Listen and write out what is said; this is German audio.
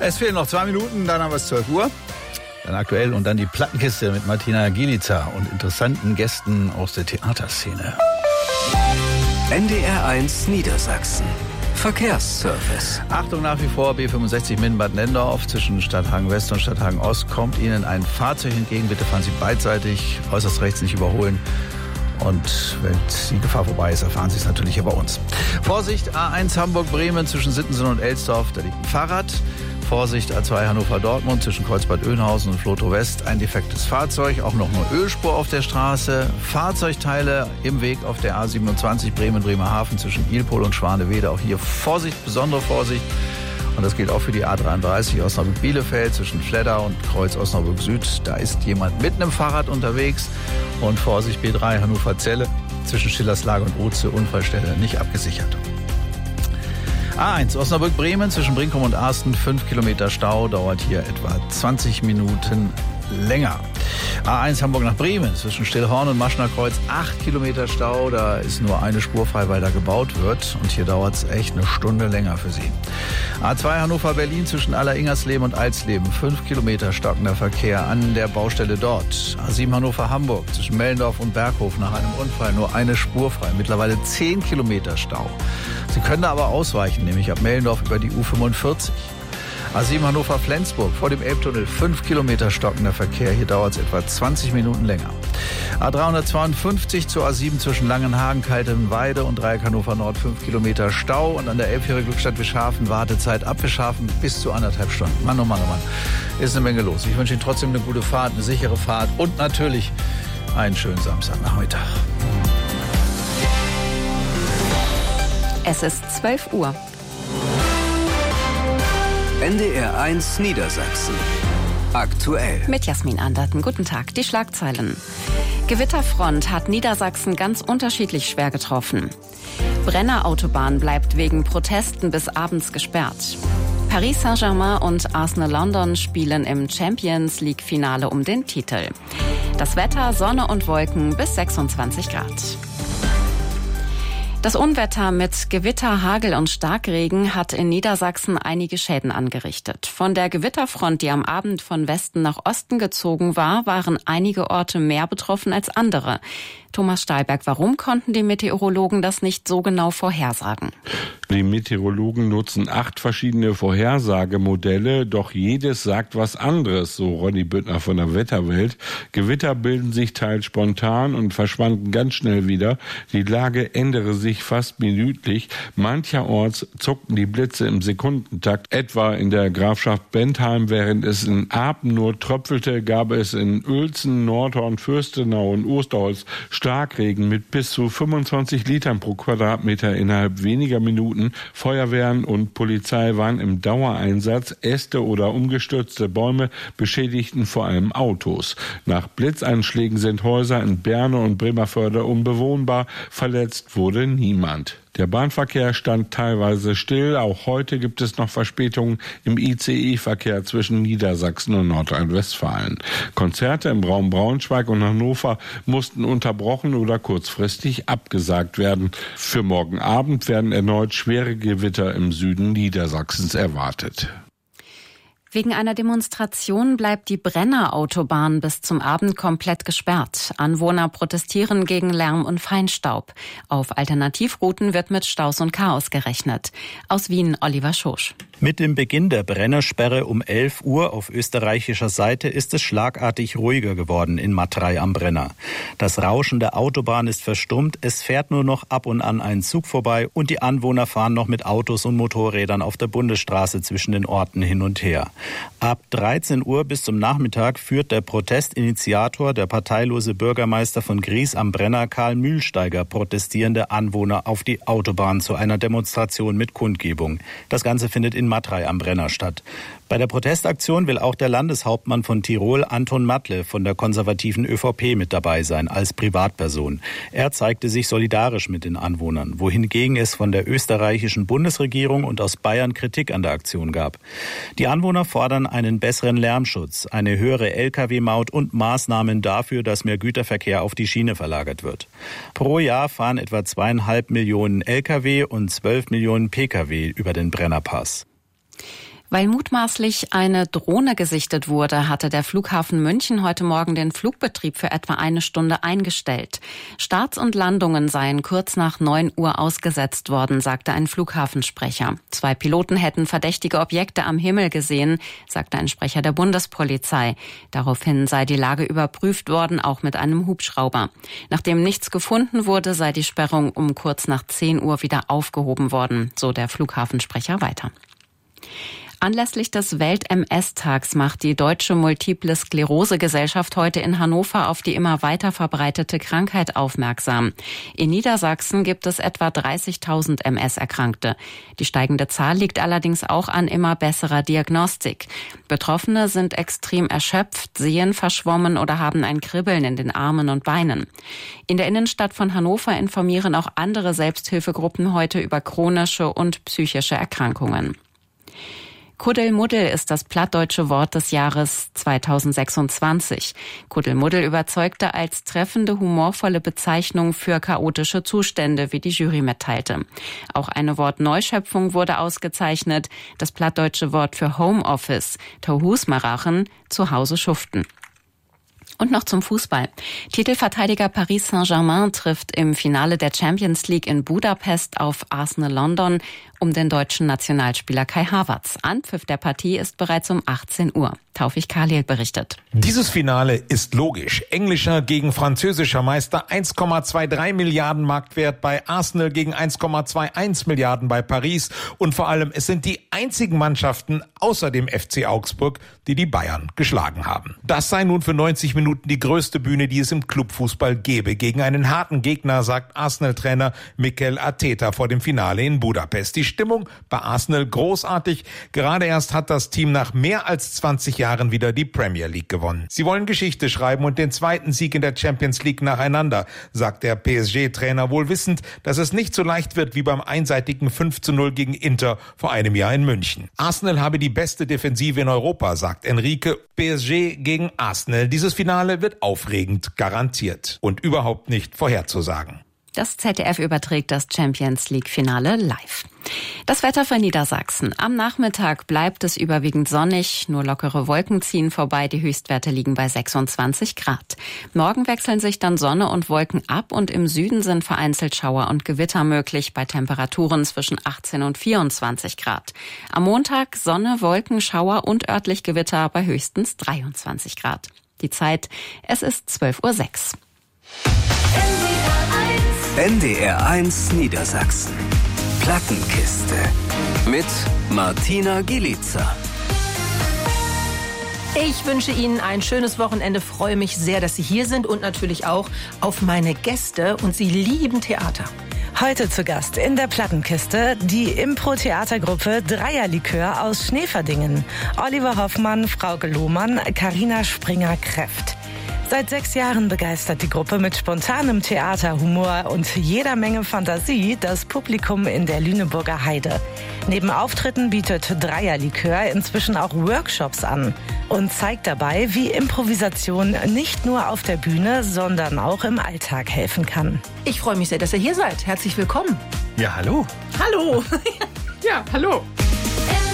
Es fehlen noch 2 Minuten, dann haben wir es 12 Uhr. Dann aktuell und dann die Plattenkiste mit Martina Gielica und interessanten Gästen aus der Theaterszene. NDR1 Niedersachsen. Verkehrsservice. Achtung, nach wie vor B65 Minden-Bad Nendorf zwischen Stadthagen West und Stadthagen Ost kommt Ihnen ein Fahrzeug entgegen. Bitte fahren Sie beidseitig, äußerst rechts nicht überholen. Und wenn die Gefahr vorbei ist, erfahren Sie es natürlich hier bei uns. Vorsicht, A1 Hamburg-Bremen zwischen Sittensen und Elsdorf, da liegt ein Fahrrad. Vorsicht, A2 Hannover-Dortmund zwischen Kreuzbad Oeynhausen und Flotow West, ein defektes Fahrzeug, auch noch eine Ölspur auf der Straße, Fahrzeugteile im Weg auf der A27 Bremen-Bremerhaven zwischen Ilpol und Schwanewede, auch hier Vorsicht, besondere Vorsicht. Und das gilt auch für die A33 Osnabrück-Bielefeld zwischen Fledder und Kreuz Osnabrück-Süd. Da ist jemand mit einem Fahrrad unterwegs. Und Vorsicht, B3 Hannover-Zelle zwischen Schillerslage und Oze, Unfallstelle nicht abgesichert. A1 Osnabrück-Bremen zwischen Brinkum und Arsten, 5 Kilometer Stau, dauert hier etwa 20 Minuten länger. A1 Hamburg nach Bremen zwischen Stillhorn und Maschner Kreuz, 8 Kilometer Stau, da ist nur eine Spur frei, weil da gebaut wird und hier dauert es echt eine Stunde länger für Sie. A2 Hannover-Berlin zwischen Aller-Ingersleben und Alsleben, 5 Kilometer stockender Verkehr an der Baustelle dort. A7 Hannover-Hamburg zwischen Mellendorf und Berghof nach einem Unfall nur eine Spur frei, mittlerweile 10 Kilometer Stau. Sie können da aber ausweichen, nämlich ab Mellendorf über die U45. A7 Hannover-Flensburg vor dem Elbtunnel, 5 Kilometer stockender Verkehr. Hier dauert es etwa 20 Minuten länger. A352 zur A7 zwischen Langenhagen, Kaltenweide und Dreieck Hannover Nord, 5 Kilometer Stau. Und an der Elbfähre Glückstadt Wischhafen Wartezeit ab Wischhafen bis zu 1,5 Stunden. Mann, oh Mann, oh Mann. Ist eine Menge los. Ich wünsche Ihnen trotzdem eine gute Fahrt, eine sichere Fahrt und natürlich einen schönen Samstagnachmittag. Es ist 12 Uhr. NDR1 Niedersachsen. Aktuell. Mit Jasmin Anderten. Guten Tag. Die Schlagzeilen. Gewitterfront hat Niedersachsen ganz unterschiedlich schwer getroffen. Brenner-Autobahn bleibt wegen Protesten bis abends gesperrt. Paris Saint-Germain und Arsenal London spielen im Champions League-Finale um den Titel. Das Wetter, Sonne und Wolken bis 26 Grad. Das Unwetter mit Gewitter, Hagel und Starkregen hat in Niedersachsen einige Schäden angerichtet. Von der Gewitterfront, die am Abend von Westen nach Osten gezogen war, waren einige Orte mehr betroffen als andere. Thomas Stahlberg, warum konnten die Meteorologen das nicht so genau vorhersagen? Die Meteorologen nutzen 8 verschiedene Vorhersagemodelle, doch jedes sagt was anderes, so Ronny Büttner von der Wetterwelt. Gewitter bilden sich teils spontan und verschwanden ganz schnell wieder. Die Lage ändere sich fast minütlich. Mancherorts zuckten die Blitze im Sekundentakt. Etwa in der Grafschaft Bentheim, während es in Apen nur tröpfelte, gab es in Uelzen, Nordhorn, Fürstenau und Osterholz Starkregen mit bis zu 25 Litern pro Quadratmeter innerhalb weniger Minuten. Feuerwehren und Polizei waren im Dauereinsatz. Äste oder umgestürzte Bäume beschädigten vor allem Autos. Nach Blitzeinschlägen sind Häuser in Berne und Bremervörde unbewohnbar. Verletzt wurde niemand. Der Bahnverkehr stand teilweise still. Auch heute gibt es noch Verspätungen im ICE-Verkehr zwischen Niedersachsen und Nordrhein-Westfalen. Konzerte im Raum Braunschweig und Hannover mussten unterbrochen oder kurzfristig abgesagt werden. Für morgen Abend werden erneut schwere Gewitter im Süden Niedersachsens erwartet. Wegen einer Demonstration bleibt die Brenner-Autobahn bis zum Abend komplett gesperrt. Anwohner protestieren gegen Lärm und Feinstaub. Auf Alternativrouten wird mit Staus und Chaos gerechnet. Aus Wien Oliver Schosch. Mit dem Beginn der Brennerssperre um 11 Uhr auf österreichischer Seite ist es schlagartig ruhiger geworden in Matrei am Brenner. Das Rauschen der Autobahn ist verstummt, es fährt nur noch ab und an ein Zug vorbei und die Anwohner fahren noch mit Autos und Motorrädern auf der Bundesstraße zwischen den Orten hin und her. Ab 13 Uhr bis zum Nachmittag führt der Protestinitiator, der parteilose Bürgermeister von Gries am Brenner, Karl Mühlsteiger, protestierende Anwohner auf die Autobahn zu einer Demonstration mit Kundgebung. Das Ganze findet in Matrei am Brenner statt. Bei der Protestaktion will auch der Landeshauptmann von Tirol, Anton Matle, von der konservativen ÖVP mit dabei sein, als Privatperson. Er zeigte sich solidarisch mit den Anwohnern, wohingegen es von der österreichischen Bundesregierung und aus Bayern Kritik an der Aktion gab. Die Anwohner fordern einen besseren Lärmschutz, eine höhere Lkw-Maut und Maßnahmen dafür, dass mehr Güterverkehr auf die Schiene verlagert wird. Pro Jahr fahren etwa 2,5 Millionen Lkw und 12 Millionen Pkw über den Brennerpass. Weil mutmaßlich eine Drohne gesichtet wurde, hatte der Flughafen München heute Morgen den Flugbetrieb für etwa eine Stunde eingestellt. Starts und Landungen seien kurz nach 9 Uhr ausgesetzt worden, sagte ein Flughafensprecher. 2 Piloten hätten verdächtige Objekte am Himmel gesehen, sagte ein Sprecher der Bundespolizei. Daraufhin sei die Lage überprüft worden, auch mit einem Hubschrauber. Nachdem nichts gefunden wurde, sei die Sperrung um kurz nach 10 Uhr wieder aufgehoben worden, so der Flughafensprecher weiter. Anlässlich des Welt-MS-Tags macht die Deutsche Multiple Sklerose-Gesellschaft heute in Hannover auf die immer weiter verbreitete Krankheit aufmerksam. In Niedersachsen gibt es etwa 30.000 MS-Erkrankte. Die steigende Zahl liegt allerdings auch an immer besserer Diagnostik. Betroffene sind extrem erschöpft, sehen verschwommen oder haben ein Kribbeln in den Armen und Beinen. In der Innenstadt von Hannover informieren auch andere Selbsthilfegruppen heute über chronische und psychische Erkrankungen. Kuddelmuddel ist das plattdeutsche Wort des Jahres 2026. Kuddelmuddel überzeugte als treffende, humorvolle Bezeichnung für chaotische Zustände, wie die Jury mitteilte. Auch eine Wortneuschöpfung wurde ausgezeichnet, das plattdeutsche Wort für Homeoffice, Tohusmarachen, zu Hause schuften. Und noch zum Fußball. Titelverteidiger Paris Saint-Germain trifft im Finale der Champions League in Budapest auf Arsenal London um den deutschen Nationalspieler Kai Havertz. Anpfiff der Partie ist bereits um 18 Uhr. Taufik Khalil berichtet. Dieses Finale ist logisch. Englischer gegen französischer Meister, 1,23 Milliarden Marktwert bei Arsenal gegen 1,21 Milliarden bei Paris. Und vor allem, es sind die einzigen Mannschaften außer dem FC Augsburg, die die Bayern geschlagen haben. Das sei nun für 90 Minuten die größte Bühne, die es im Clubfußball gäbe. Gegen einen harten Gegner, sagt Arsenal-Trainer Mikel Arteta vor dem Finale in Budapest. Die Stimmung bei Arsenal großartig. Gerade erst hat das Team nach mehr als 20 Jahren wieder die Premier League gewonnen. Sie wollen Geschichte schreiben und den zweiten Sieg in der Champions League nacheinander, sagt der PSG-Trainer, wohl wissend, dass es nicht so leicht wird wie beim einseitigen 5:0 gegen Inter vor einem Jahr in München. Arsenal habe die beste Defensive in Europa, sagt Enrique. PSG gegen Arsenal. Dieses Finale wird aufregend, garantiert und überhaupt nicht vorherzusagen. Das ZDF überträgt das Champions-League-Finale live. Das Wetter für Niedersachsen. Am Nachmittag bleibt es überwiegend sonnig, nur lockere Wolken ziehen vorbei, die Höchstwerte liegen bei 26 Grad. Morgen wechseln sich dann Sonne und Wolken ab und im Süden sind vereinzelt Schauer und Gewitter möglich bei Temperaturen zwischen 18 und 24 Grad. Am Montag Sonne, Wolken, Schauer und örtlich Gewitter bei höchstens 23 Grad. Die Zeit, es ist 12:06 Uhr. NDR 1 Niedersachsen. Plattenkiste. Mit Martina Gielica. Ich wünsche Ihnen ein schönes Wochenende, freue mich sehr, dass Sie hier sind und natürlich auch auf meine Gäste. Und Sie lieben Theater. Heute zu Gast in der Plattenkiste die Impro-Theatergruppe Dreierlikör aus Schneeverdingen. Oliver Hoffmann, Frauke Lohmann, Carina Springer-Kreft. Seit 6 Jahren begeistert die Gruppe mit spontanem Theater, Humor und jeder Menge Fantasie das Publikum in der Lüneburger Heide. Neben Auftritten bietet Dreierlikör inzwischen auch Workshops an und zeigt dabei, wie Improvisation nicht nur auf der Bühne, sondern auch im Alltag helfen kann. Ich freue mich sehr, dass ihr hier seid. Herzlich willkommen. Ja, hallo. Hallo. Ja, hallo.